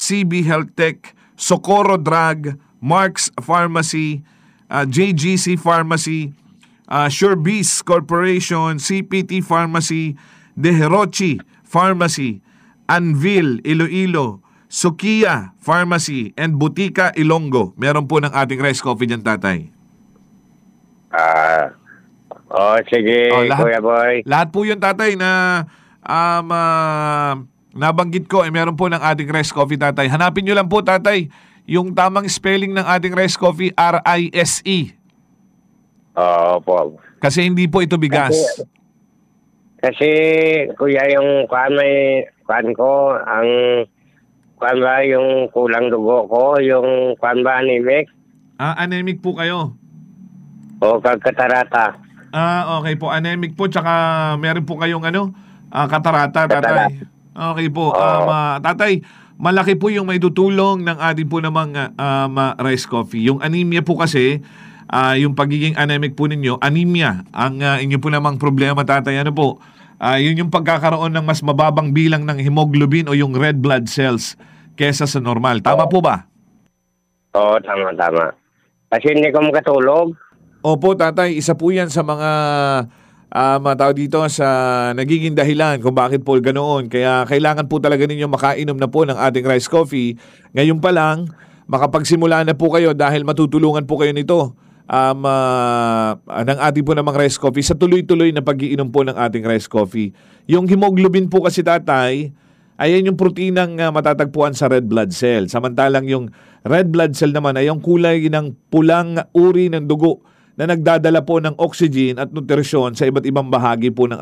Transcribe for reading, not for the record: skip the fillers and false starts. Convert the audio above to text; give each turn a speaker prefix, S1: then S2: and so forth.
S1: CB Health Tech, Socorro Drug, Mark's Pharmacy, JGC Pharmacy, Surebees Corporation, CPT Pharmacy, De Herochi Pharmacy, Anvil Iloilo, Sukiya Pharmacy, and Butika Ilonggo. Meron po ng ating rice coffee dyan, tatay.
S2: Sige, Kuya Boy.
S1: Lahat po yun, tatay, na nabanggit ko, meron po ng ating rice coffee, tatay. Hanapin nyo lang po, tatay, yung tamang spelling ng ating rice coffee, R-I-S-E.
S2: Po.
S1: Kasi hindi po ito bigas.
S2: Kasi Kuya, yung kuan ko, ang kuan ba, yung kulang dugo ko, yung kuan ba, anemic?
S1: Anemic po kayo?
S2: O kagkatarata.
S1: Okay po, anemic po, tsaka meron po kayong katarata, tatay. Okay po. Tatay, malaki po yung may tutulong ng ating po namang rice coffee. Yung anemia po kasi, yung pagiging anemic po ninyo, anemia, ang inyo po namang problema, tatay. Ano po? Yun yung pagkakaroon ng mas mababang bilang ng hemoglobin o yung red blood cells kesa sa normal. Tama po ba?
S2: Oo, tama. Kasi hindi ko makatulog.
S1: Opo, tatay. Isa po yan sa mga tao dito sa nagiging dahilan kung bakit po ganoon. Kaya kailangan po talaga ninyo makainom na po ng ating rice coffee. Ngayon pa lang, makapagsimula na po kayo dahil matutulungan po kayo nito ng ating po namang rice coffee sa tuloy-tuloy na pag-iinom po ng ating rice coffee. Yung hemoglobin po kasi, tatay, ayan yung proteinang matatagpuan sa red blood cell. Samantalang yung red blood cell naman ay yung kulay ng pulang uri ng dugo na nagdadala po ng oxygen at nutrisyon sa iba't ibang bahagi po ng